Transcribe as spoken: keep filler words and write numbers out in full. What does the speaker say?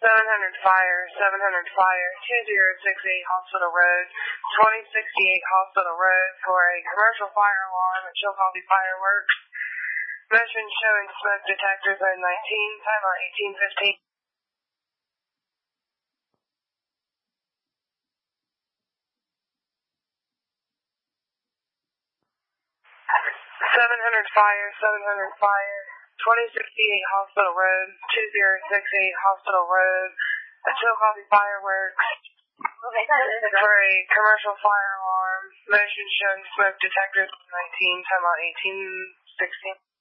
seven hundred fire, seven hundred fire, two zero six eight Hospital Road, twenty sixty-eight Hospital Road for a commercial fire alarm at Chillicothe Fireworks. Motion showing smoke detector zone nineteen, timeout eighteen fifteen. seven hundred fire, seven hundred fire, twenty sixty-eight Hospital Road, two zero six eight Hospital Road, at Chillicothe Fireworks, for a commercial fire alarm. Motion showing smoke detector nineteen, timeout eighteen sixteen.